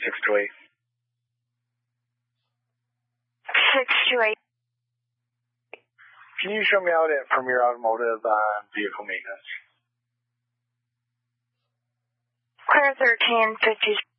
628. 628. Can you show me out at Premier Automotive on vehicle maintenance? Clear 1350.